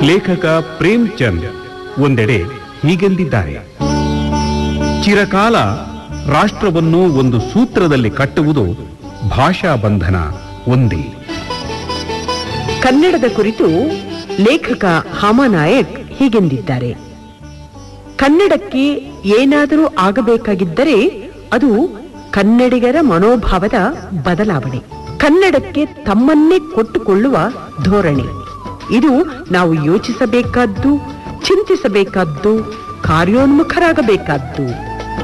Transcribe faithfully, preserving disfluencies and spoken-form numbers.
ಲೇಖಕ ಪ್ರೇಮ್ ಚಂದ್ ಒಂದೆಡೆ ಹೀಗೆಂದಿದ್ದಾರೆ: ಚಿರಕಾಲ ರಾಷ್ಟ್ರವನ್ನು ಒಂದು ಸೂತ್ರದಲ್ಲಿ ಕಟ್ಟುವುದು ಭಾಷಾ ಬಂಧನ ಒಂದೇ. ಕನ್ನಡದ ಕುರಿತು ಲೇಖಕ ಹಾಮಾನಾಯಕ್ ಹೀಗೆಂದಿದ್ದಾರೆ: ಕನ್ನಡಕ್ಕೆ ಏನಾದರೂ ಆಗಬೇಕಾಗಿದ್ದರೆ ಅದು ಕನ್ನಡಿಗರ ಮನೋಭಾವದ ಬದಲಾವಣೆ, ಕನ್ನಡಕ್ಕೆ ತಮ್ಮನ್ನೇ ಕೊಟ್ಟುಕೊಳ್ಳುವ ಧೋರಣೆ. ಇದು ನಾವು ಯೋಚಿಸಬೇಕಾದ್ದು, ಚಿಂತಿಸಬೇಕಾದ್ದು, ಕಾರ್ಯೋನ್ಮುಖರಾಗಬೇಕಾದ್ದು.